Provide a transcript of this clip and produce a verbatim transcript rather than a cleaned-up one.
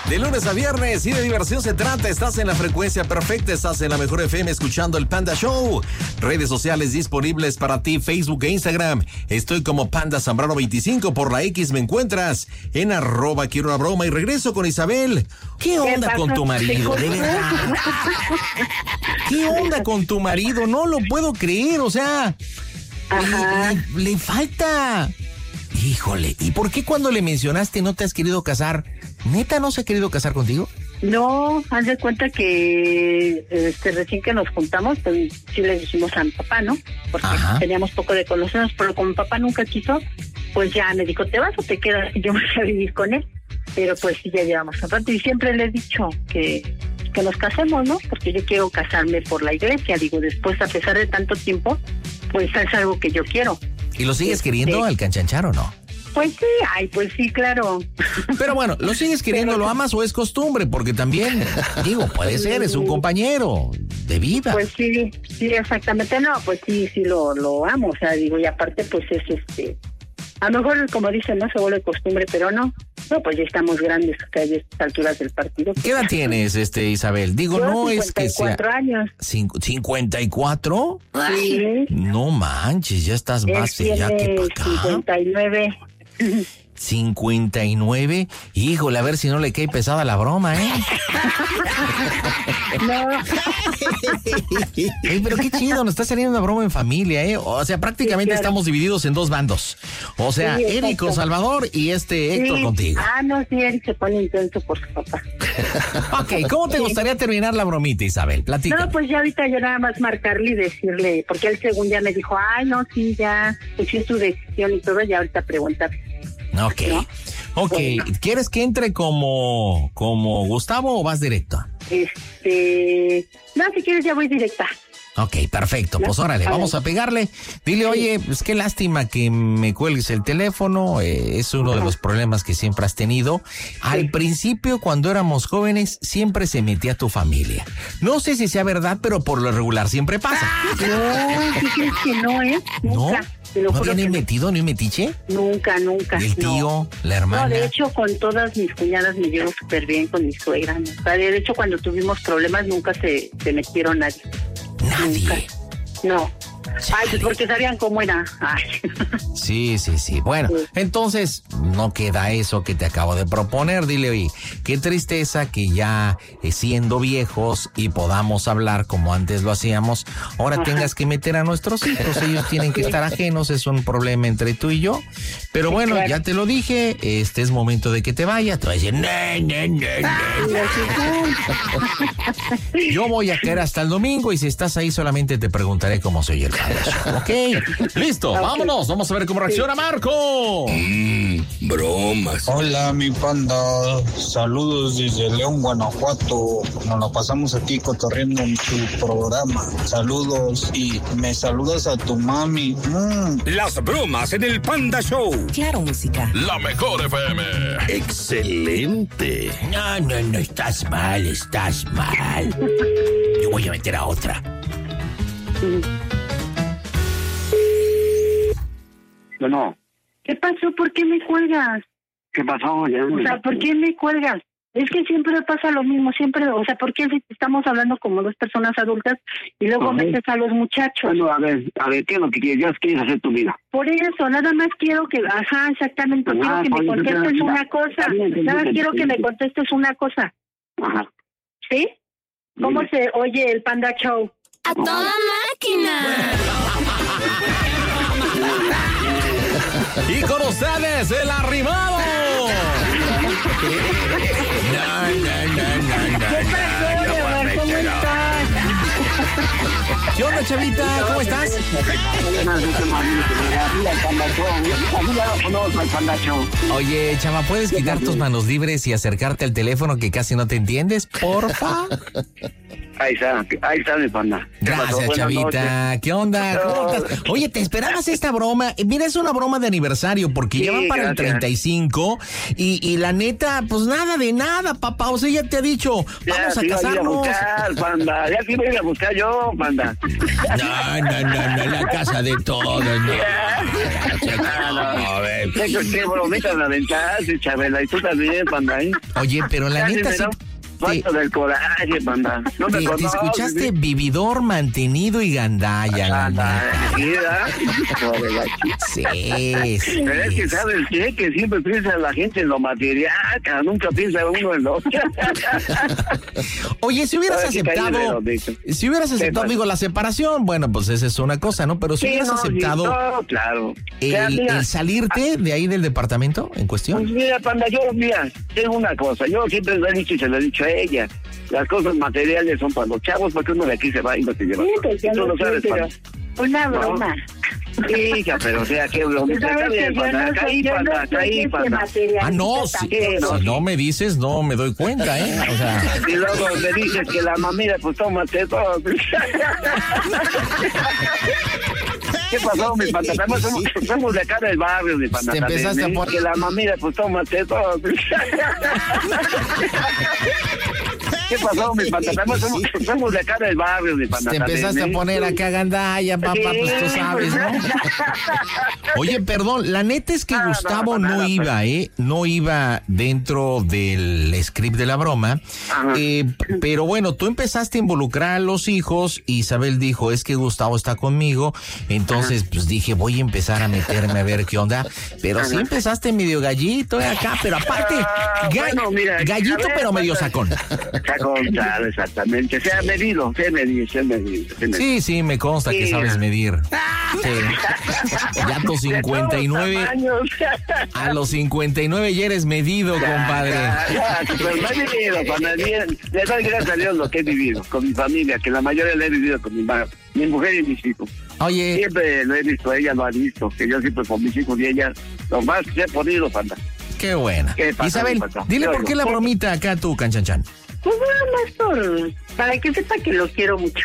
De lunes a viernes y de diversión se trata. Estás en la frecuencia perfecta, estás en la mejor F M escuchando el Panda Show. Redes sociales disponibles para ti, Facebook e Instagram. Estoy como Panda Zambrano veinticinco. Por la X me encuentras en arroba quiero una broma. Y regreso con Isabel. ¿Qué onda con tu marido? De verdad. ¿Qué onda con tu marido? No lo puedo creer, o sea, le, le, le falta. Híjole, ¿y por qué cuando le mencionaste no te has querido casar? ¿Neta no se ha querido casar contigo? No, haz de cuenta que este, recién que nos juntamos, pues sí le dijimos a mi papá, ¿no? Porque Ajá. teníamos poco de conocernos, pero como mi papá nunca quiso, pues ya me dijo, ¿te vas o te quedas? Y yo me voy a vivir con él. Pero pues sí, ya llevamos un rato y siempre le he dicho que, que nos casemos, ¿no? Porque yo quiero casarme por la iglesia, digo, después a pesar de tanto tiempo, pues es algo que yo quiero. ¿Y lo sigues este, queriendo al Canchanchar o no? Pues sí, ay, pues sí, claro. Pero bueno, ¿lo sigues queriendo, Pero, lo amas o es costumbre? Porque también, digo, puede ser, es un compañero de vida. Pues sí, sí, exactamente, no, pues sí, sí lo, lo amo, o sea, digo, y aparte pues es este, a lo mejor como dicen, no se vuelve costumbre, pero no, no, pues ya estamos grandes acá a estas alturas del partido. ¿Qué edad tienes, este Isabel? Digo, Yo no es que sea... cincuenta y cuatro años. ¿cincuenta y cuatro? Sí. No manches, ya estás más allá que para acá. cincuenta y nueve. cincuenta y nueve, híjole, a ver si no le cae pesada la broma, ¿eh? No. Ey, pero qué chido, nos está saliendo una broma en familia, ¿eh? O sea, prácticamente sí, claro. estamos divididos en dos bandos. O sea, sí, Eric con Salvador y este sí. Héctor contigo. Ah, no, sí, Eric se pone intenso por su papá. Ok, ¿cómo te sí. gustaría terminar la bromita, Isabel? Platícame. No, pues ya ahorita yo nada más marcarle y decirle, porque él según ya me dijo, ay, no, sí, ya, pues sí es tu decisión y todo, ya ahorita preguntarle. Ok, ¿no? ok. Bueno. ¿Quieres que entre como, como Gustavo o vas directo? Este, no, si quieres ya voy directa. Ok, perfecto. Pues órale, vamos a pegarle. Dile, oye, pues qué lástima que me cuelgues el teléfono. Eh, es uno de los problemas que siempre has tenido. Al sí. principio, cuando éramos jóvenes, siempre se metía tu familia. No sé si sea verdad, pero por lo regular siempre pasa. No, ¿sí crees que no, eh? Nunca. ¿No? ¿No viene metido ni un metiche? Nunca, nunca. ¿El tío, no. la hermana? No, de hecho, con todas mis cuñadas me llevo súper bien con mi suegra. ¿no? O sea, de hecho, cuando tuvimos problemas, nunca se, se metieron nadie. ¿Nadie? Nunca. No. Chale. Ay, pues porque sabían cómo era. Ay. Sí, sí, sí. Bueno, sí. entonces no queda eso que te acabo de proponer. Dile, oye, qué tristeza que ya eh, siendo viejos y podamos hablar como antes lo hacíamos, ahora Ajá. tengas que meter a nuestros hijos. Ellos tienen que estar ajenos, es un problema entre tú y yo. Pero sí, bueno, claro. ya te lo dije, este es momento de que te vayas. Te voy a decir, no, no, no, no. Yo voy a caer hasta el domingo y si estás ahí solamente te preguntaré cómo soy el padre. Ok, listo, okay. vámonos, vamos a ver cómo reacciona Marco. Mmm, bromas. Hola, mi panda, saludos desde León, Guanajuato. Nos la pasamos aquí cotorreando en tu programa. Saludos y me saludas a tu mami. Mm. Las bromas en el Panda Show. Claro, música. La mejor F M. Excelente. No, no, no, estás mal, estás mal. Yo voy a meter a otra. No. ¿Qué pasó? ¿Por qué me cuelgas? ¿Qué pasó? Ya o sea, ¿por qué me cuelgas? Es que siempre pasa lo mismo, siempre, o sea, ¿por qué estamos hablando como dos personas adultas y luego uh-huh. metes a los muchachos? Bueno, a ver, a ver, ¿qué es lo que quieres? Ya quieres hacer tu vida. Por eso, nada más quiero que, ajá, exactamente, ah, quiero que me contestes una cosa, nada más quiero que me contestes una cosa. Ajá. ¿Sí? ¿Cómo Dime. se oye el Panda Show? ¡A toda máquina! Y con ustedes, el arrimado. No, no, no, no, no. ¿Qué pasó, mi ¿Cómo estás? ¿Qué onda, Chavita? ¿Cómo estás? Oye, Chava, ¿puedes quitar tus manos libres y acercarte al teléfono que casi no te entiendes, porfa? Ahí está, ahí está mi panda. Gracias, Chavita. Noches. ¿Qué onda? ¿Cómo estás? Oye, ¿te esperabas esta broma? Mira, es una broma de aniversario porque sí, ya van para gracias. el treinta y cinco y, y la neta, pues nada de nada, papá. O sea, ya te ha dicho, vamos ya, a casarnos. Ya te iba a buscar, panda. Ya te iba a ir a buscar yo, panda. No, no, no, no, la casa de todos, no. No, ver. Qué bromita la aventaste, Chabela, y tú también, panda. ¿eh? Oye, pero la neta sí... Falta del coraje, panda. No me te, conoces, te escuchaste ¿sí? Vividor, mantenido y gandalla, la neta. Sí, sí. Pero es que, ¿sabes qué? Que siempre piensa la gente en lo material, cara. Nunca piensa uno en lo otro. Oye, si hubieras aceptado, si hubieras aceptado, digo, la separación, bueno, pues esa es una cosa, ¿no? Pero si sí, hubieras no, aceptado sí, no, claro. el, o sea, mira, el salirte de ahí del departamento en cuestión. Pues mira, panda, yo, mira, tengo una cosa. Yo siempre lo he dicho y se lo he dicho a ella. Las cosas materiales son para los chavos, porque uno de aquí se va y no te lleva. Sí, pues ya tú lo sabes, sé, pero una broma. ¿No? Hija, pero o sea, qué broma. Está bien, panda, caí, panda, caí, panda. Ah, no, si, no, si no me dices, no me doy cuenta, ¿eh? O sea... Y luego me dices que la mamita, pues tómate todo. ¿Qué pasó, mi panda? Somos, somos de acá del barrio, mi panda. Te empezaste también, a poner... Que la mamita, pues tómate todo. ¿Qué pasó, mi panda? Somos, somos de acá del barrio, mi panda. Te empezaste también, a poner ¿eh? acá gandalla, papá, sí, pues tú sabes, ¿no? Oye, perdón, la neta es que ah, Gustavo no, no, no iba, pero... ¿eh? No iba dentro del script de la broma. Eh, pero bueno, tú empezaste a involucrar a los hijos y Isabel dijo, es que Gustavo está conmigo. Entonces, Ajá. pues dije, voy a empezar a meterme a ver qué onda. Pero Ajá. sí empezaste medio gallito eh, acá, pero aparte, ah, ga bueno, mira, gallito, ver, pero medio sacón. Sacón, claro, exactamente. Se ha medido, se ha medido, se ha medido. Se ha medido. Sí, sí, me consta sí. que sabes medir. Sí. Ya a los cincuenta y nueve, a los cincuenta y nueve ya eres medido, ya, compadre. Ya, ya, pero me he vivido, cuando bien, le doy gracias a Dios lo que he vivido con mi familia, que la mayoría lo he vivido con mi madre, mi mujer y mis hijos. Oye. Siempre lo he visto, ella lo ha visto, que yo siempre con mis hijos y ella, lo más que he podido, panda. Qué buena. ¿Qué pasa, Isabel, dile por qué la bromita acá tú, Canchanchan. Pues nada más por, para que sepa que lo quiero mucho.